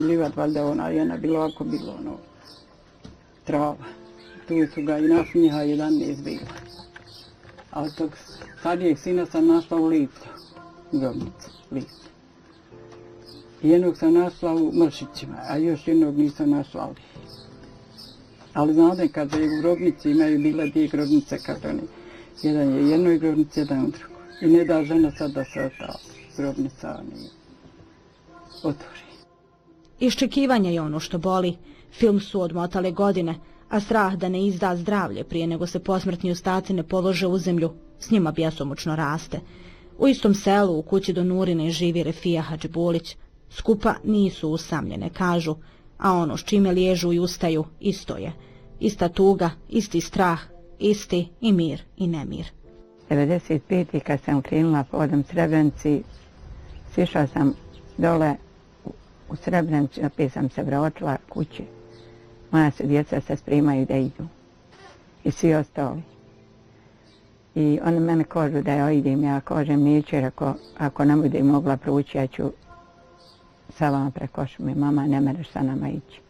Livat valjda ona jedna bilo ako bilo trava. Tu su ga i nasmijeha 11 bila. A od tog starijeg sina sam našla u Licu, grobnicu, Licu. Jednog sam našla u Mršićima, a još jednog nisam našla ovdje. Ali znate, kada je u grobnici imaju bile dvije grobnice, kad oni, jedan je u jednoj grobnici, jedan u drugoj. I ne da žena sad da se ta grobnica otvori. Iščekivanje je ono što boli. Film su odmotale godine, a strah da ne izda zdravlje prije nego se posmrtni ostaci ne polože u zemlju, s njima bjesomučno raste. U istom selu, u kući do Nurine, živi Refija Hadžibulić. Skupa nisu usamljene, kažu, a ono s čime liježu i ustaju isto je. Ista tuga, isti strah, isti i mir i nemir. 95. kad sam krenula podom Srebrenici, sišla sam dole u Srebrenici, opet sam se vratila kući. Moja se djeca se spremaju da idu. I svi ostali. I oni mene kažu da ja idem, ja kažem neću, jer ako ne budem mogla proći, ja ću sa vama preko šume. Mama, ne mereš sa nama ići.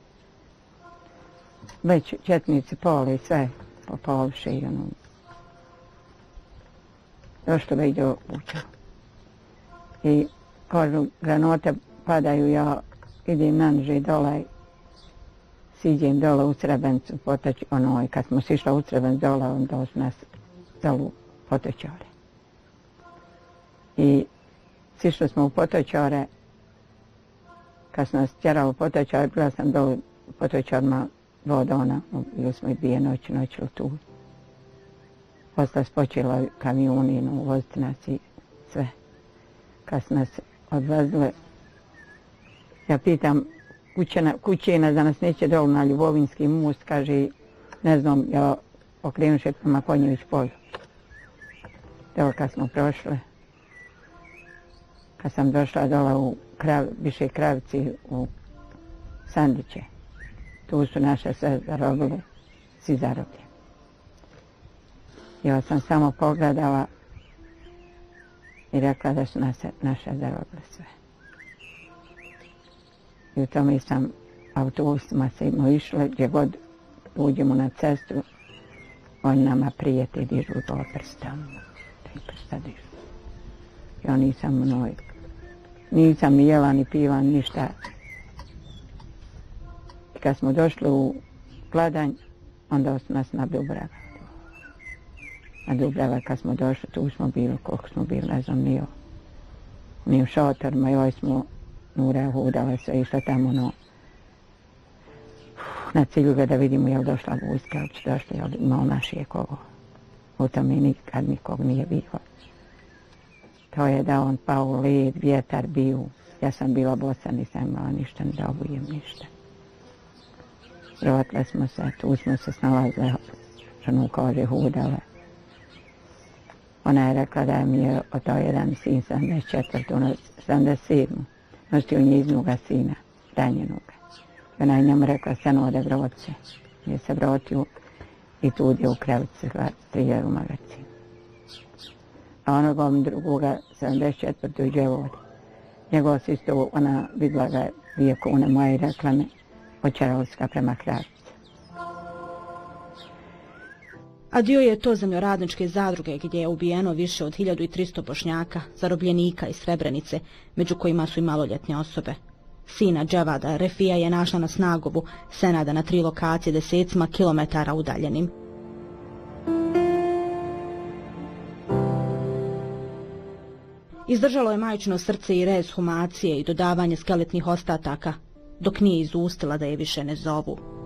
Već četnici pole sve popolše i došlo već do kuća. I kažu, granote padaju, ja idem naniže dole, siđem dole u Srebrenicu, kad smo sišla u Srebrenicu dole, onda su nas dole u Potočare. I sišli smo u Potočare, kad smo nas tjerali u Potočare, bila sam dole u Potočarima 2 dana, bili smo i 2 noći noćili tu. Posle počela kamioni, voziti nas i sve. Kad su nas odvezli, ja pitam kućena da nas neće dole na Ljubovinski most, kaže, ne znam, ja okrenuše prema Konjević polju. Dole kad smo prošli, kad sam došla dole u Više Kravici u Sandiće, tu su naše sve zarobili, svi zarobljeni. Ja sam samo pogledala i rekla da su naše zarobile sve. I u tome sam autobusima se išli, gdje god uđemo na cestu, oni nama prijete dižu dole prstom. Prsta dižu. Ja nisam ni jela, ni pila, ništa. I kad smo došli u Kladanj, onda su nas na Dubrava. Na Dubrava kad smo došli, tu smo bili, koliko smo bili, ne znam, ni u šatorima, joj smo Nura hodala se, išla tamo na Ciljuga da vidimo je li došla vojska, ali će došli, je li imao naše kogo. U tome nikad nikog nije bilo. To je da on pao led, vjetar bio. Ja sam bila bosa, nisam imala ništa, ne da obujem ništa. Vratile smo se, tu smo se snalazile, ženu kaže, hodale. Ona je rekla da mi je od to jedan sin 74. 77. nosio njezinoga sina, ranjenoga. I ona je njemu rekla, stano da vrati. Je se vratio i tu je u Kravici striljaju u magazinu. A onoga drugoga, 74. djevoj, njegov se isto, ona vidjela ga 2 kune moje i rekla mi, očarovska prema Kravici. A dio je to zemljoradničke zadruge gdje je ubijeno više od 1300 Bošnjaka, zarobljenika iz Srebrenice, među kojima su i maloljetne osobe. Sina Dževada Refija je našla na Snagovu, Senada na 3 lokacije desecima kilometara udaljenim. Izdržalo je majčino srce i rez humacije i dodavanje skeletnih ostataka, dok nije izustila da je više ne zovu.